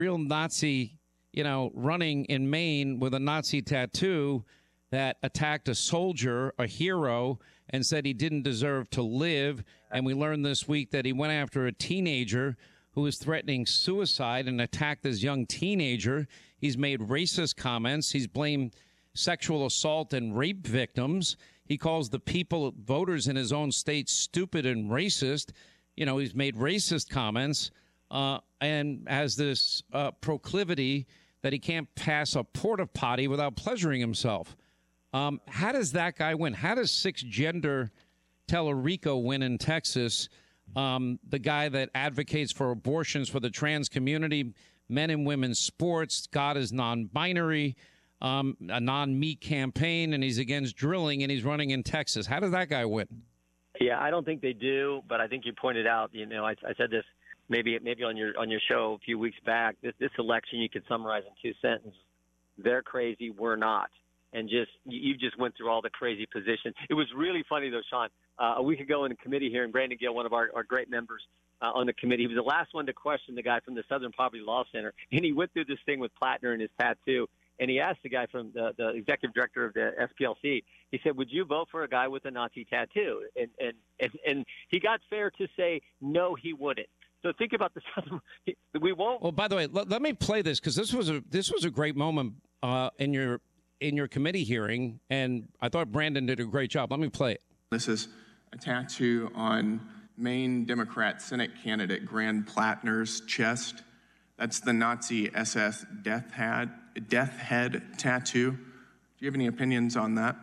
real Nazi, running in Maine with a Nazi tattoo that attacked a soldier, a hero, and said he didn't deserve to live. And we learned this week that he went after a teenager who was threatening suicide and attacked this young teenager. He's made racist comments. He's blamed sexual assault and rape victims. He calls the voters in his own state stupid and racist. He's made racist comments and has this proclivity that he can't pass a porta potty without pleasuring himself. How does that guy win? How does six-gender Tellerico win in Texas? The guy that advocates for abortions for the trans community, men and women's sports, God is non-binary, a non-meat campaign, and he's against drilling, and he's running in Texas. How does that guy win? Yeah, I don't think they do, but I think you pointed out, I said this maybe on your show a few weeks back, this election you could summarize in two sentences. They're crazy, we're not. And you just went through all the crazy positions. It was really funny, though, Sean. A week ago in a committee here, and Brandon Gale, one of our great members on the committee, he was the last one to question the guy from the Southern Poverty Law Center. And he went through this thing with Plattner and his tattoo. And he asked the guy from the executive director of the SPLC, he said, would you vote for a guy with a Nazi tattoo? And he got fair to say, no, he wouldn't. So think about the Southern. We won't. Well, by the way, let me play this because this was a great moment in your committee hearing, and I thought Brandon did a great job. Let me play it. This is a tattoo on Maine Democrat Senate candidate Grant Plattner's chest. That's the Nazi SS death head tattoo. Do you have any opinions on that?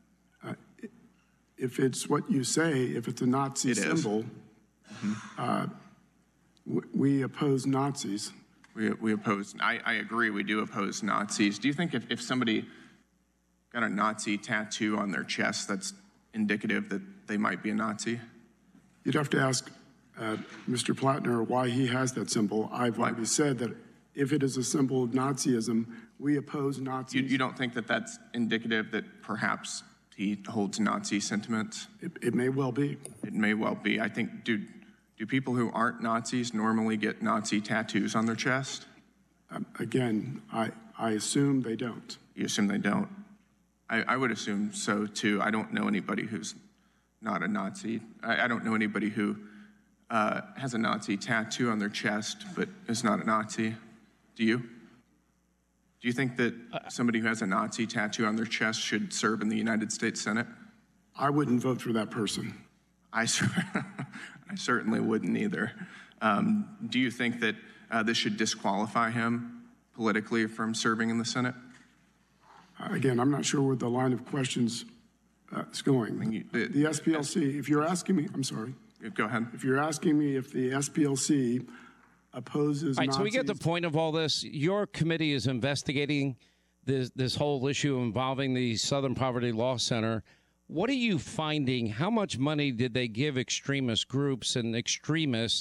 If it's what you say, if it's a Nazi symbol, we oppose Nazis. We oppose. I agree. We do oppose Nazis. Do you think if somebody got a Nazi tattoo on their chest, that's indicative that they might be a Nazi? You'd have to ask Mr. Plattner why he has that symbol. I've already said that if it is a symbol of Nazism, we oppose Nazis. You don't think that that's indicative that perhaps he holds Nazi sentiments? It may well be. It may well be. I think, do people who aren't Nazis normally get Nazi tattoos on their chest? Again, I assume they don't. You assume they don't? I would assume so, too. I don't know anybody who's not a Nazi. I don't know anybody who has a Nazi tattoo on their chest but is not a Nazi. Do you? Do you think that somebody who has a Nazi tattoo on their chest should serve in the United States Senate? I wouldn't vote for that person. I certainly wouldn't either. Do you think that this should disqualify him politically from serving in the Senate? Again, I'm not sure where the line of questions is going. The SPLC, if you're asking me, I'm sorry. Go ahead. If you're asking me if the SPLC opposes All right, Nazis. so we get the point of all this. Your committee is investigating this whole issue involving the Southern Poverty Law Center. What are you finding? How much money did they give extremist groups and extremists?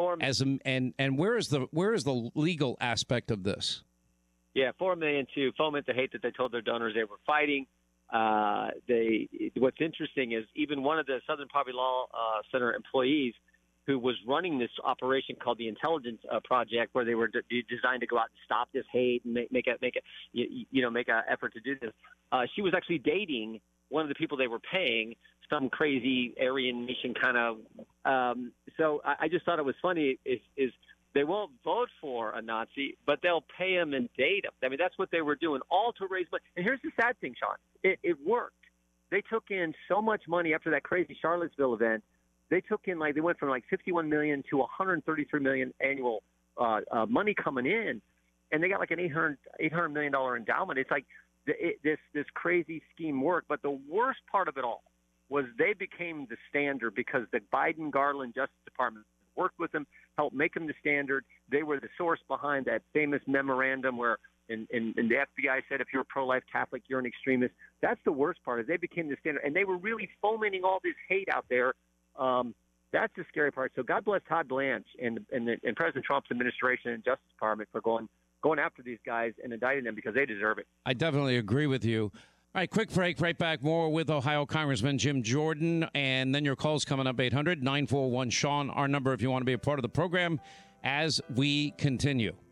And where is the legal aspect of this? Yeah, $4 million to foment the hate that they told their donors they were fighting. What's interesting is even one of the Southern Poverty Law Center employees who was running this operation called the Intelligence Project, where they were designed to go out and stop this hate and make an effort to do this. She was actually dating one of the people they were paying, some crazy Aryan Nation kind of. So I just thought it was funny. Is they won't vote for a Nazi, but they'll pay him and date him. I mean, that's what they were doing, all to raise money. And here's the sad thing, Sean. It worked. They took in so much money after that crazy Charlottesville event. They took in they went from $51 million to $133 million annual money coming in, and they got an $800 million endowment. It's like this crazy scheme worked. But the worst part of it all was they became the standard because the Biden-Garland Justice Department worked with them, helped make them the standard. They were the source behind that famous memorandum where and the FBI said if you're a pro-life Catholic, you're an extremist. That's the worst part is they became the standard. And they were really fomenting all this hate out there. That's the scary part. So God bless Todd Blanche and President Trump's administration and Justice Department for going after these guys and indicting them because they deserve it. I definitely agree with you. All right, quick break. Right back. More with Ohio Congressman Jim Jordan. And then your calls coming up, 800-941-SEAN, our number if you want to be a part of the program as we continue.